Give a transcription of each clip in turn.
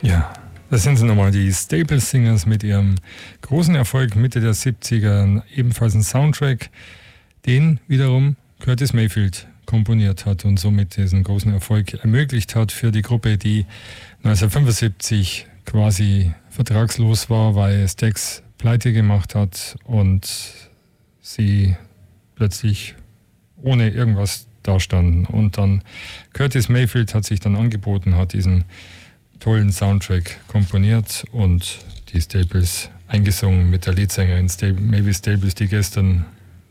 Ja, das sind sie nochmal, die Staple Singers mit ihrem großen Erfolg Mitte der 70er, ebenfalls ein Soundtrack, den wiederum Curtis Mayfield komponiert hat und somit diesen großen Erfolg ermöglicht hat für die Gruppe, die 1975 quasi vertragslos war, weil Stax pleite gemacht hat und sie plötzlich ohne irgendwas dastanden. Und dann Curtis Mayfield hat sich dann angeboten, hat diesen tollen Soundtrack komponiert und die Staples eingesungen mit der Leadsängerin Mavis Staples, die gestern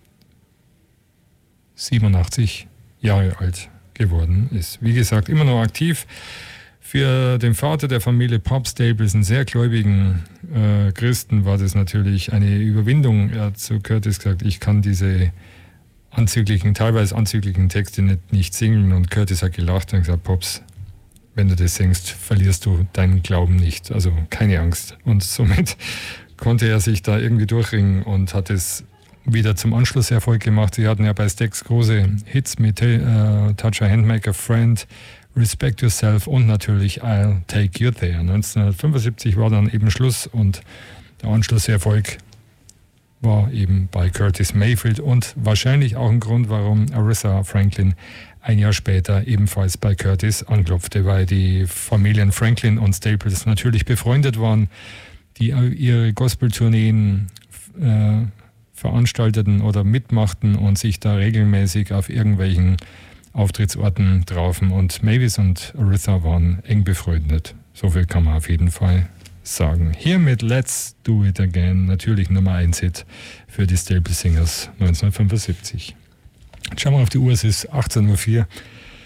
87 Jahre alt geworden ist. Wie gesagt, immer noch aktiv. Für den Vater der Familie Pop Staples, einen sehr gläubigen Christen, war das natürlich eine Überwindung. Er hat zu Curtis gesagt, ich kann diese teilweise anzüglichen Texte nicht singen. Und Curtis hat gelacht und gesagt, Pops, wenn du das singst, verlierst du deinen Glauben nicht. Also keine Angst. Und somit konnte er sich da irgendwie durchringen und hat es wieder zum Anschlusserfolg gemacht. Sie hatten ja bei Stax große Hits mit Touch a Handmaker Friend, Respect Yourself und natürlich I'll Take You There. 1975 war dann eben Schluss und der Anschlusserfolg war eben bei Curtis Mayfield und wahrscheinlich auch ein Grund, warum Aretha Franklin ein Jahr später ebenfalls bei Curtis anklopfte, weil die Familien Franklin und Staples natürlich befreundet waren, die ihre Gospel-Tourneen veranstalteten oder mitmachten und sich da regelmäßig auf irgendwelchen Auftrittsorten trafen. Und Mavis und Aretha waren eng befreundet. So viel kann man auf jeden Fall sagen. Hier mit Let's Do It Again, natürlich Nummer 1 Hit für die Staple Singers 1975. Jetzt schauen wir auf die Uhr, es ist 18.04 Uhr.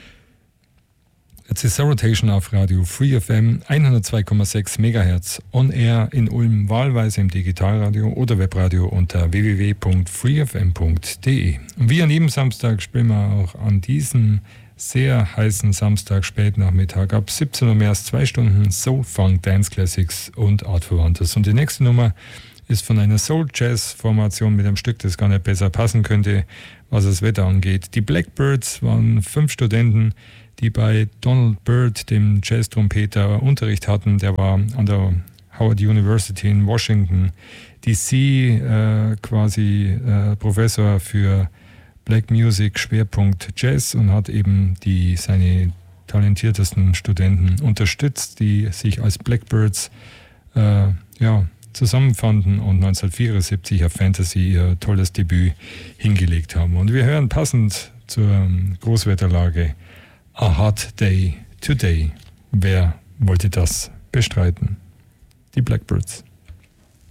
Jetzt ist Rotation auf Radio Free FM 102,6 MHz on air in Ulm, wahlweise im Digitalradio oder Webradio unter www.freefm.de. Und wie an jedem Samstag spielen wir auch an diesem sehr heißen Samstag spätnachmittag ab 17 Uhr mehr als 2 Stunden Soul, Funk, Dance Classics und Artverwandtes. Und die nächste Nummer ist von einer Soul-Jazz-Formation mit einem Stück, das gar nicht besser passen könnte, was das Wetter angeht. Die Blackbirds waren 5 Studenten, die bei Donald Byrd, dem Jazz-Trompeter, Unterricht hatten. Der war an der Howard University in Washington DC quasi Professor für Black Music, Schwerpunkt Jazz, und hat eben seine talentiertesten Studenten unterstützt, die sich als Blackbirds zusammenfanden und 1974 auf Fantasy ihr tolles Debüt hingelegt haben. Und wir hören passend zur Großwetterlage A Hot Day Today. Wer wollte das bestreiten? Die Blackbirds.